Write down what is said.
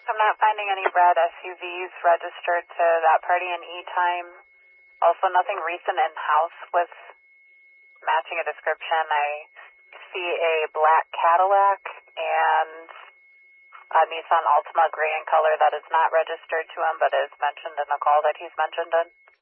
I'm not finding any red SUVs registered to that party in E-Time. Also, nothing recent in-house with matching a description. I see a black Cadillac and a Nissan Altima gray in color that is not registered to him, but is mentioned in the call that he's mentioned in.